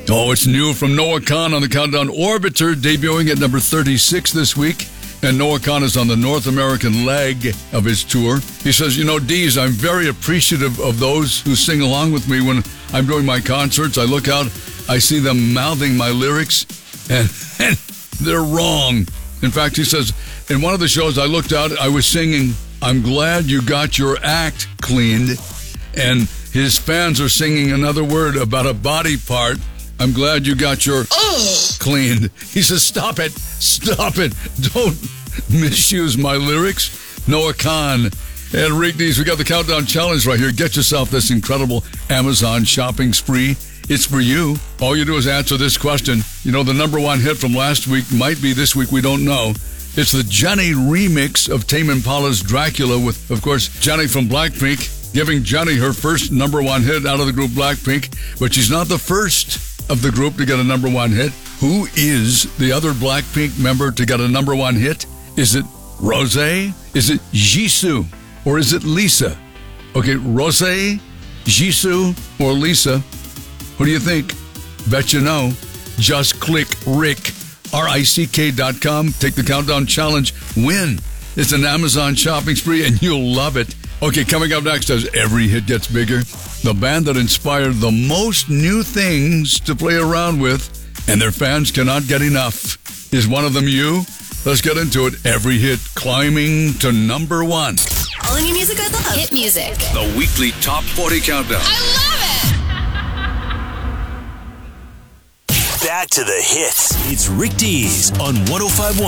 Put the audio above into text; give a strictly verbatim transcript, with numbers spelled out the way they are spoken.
Oh, it's new from Noah Kahan on the Countdown. Orbiter debuting at number thirty-six this week. And Noah Kahan is on the North American leg of his tour. He says, you know, Deez, I'm very appreciative of those who sing along with me when I'm doing my concerts. I look out, I see them mouthing my lyrics, and, and they're wrong. In fact, he says, in one of the shows I looked out, I was singing, I'm glad you got your act cleaned. And his fans are singing another word about a body part. I'm glad you got your cleaned. He says, stop it. Stop it. Don't misuse my lyrics. Noah Kahan and Rick Dees. We got the Countdown Challenge right here. Get yourself this incredible Amazon shopping spree. It's for you. All you do is answer this question. You know, the number one hit from last week might be this week. We don't know. It's the Jenny remix of Tame Impala's Dracula with, of course, Jenny from Blackpink, giving Jenny her first number one hit out of the group Blackpink. But she's not the first of the group to get a number one hit. Who is the other Blackpink member to get a number one hit? Is it Rosé? Is it Jisoo? Or is it Lisa? Okay, Rosé, Jisoo, or Lisa? Who do you think? Bet you know. Just click Rick, R I C K dot com. Take the Countdown Challenge. Win. It's an Amazon shopping spree, and you'll love it. Okay, coming up next, as every hit gets bigger, the band that inspired the most new things to play around with, and their fans cannot get enough. Is one of them you? Let's get into it. Every hit climbing to number one. All the new music I love. Hit music. The weekly Top forty Countdown. I love it! Back to the hits. It's Rick Dees on one oh five point one.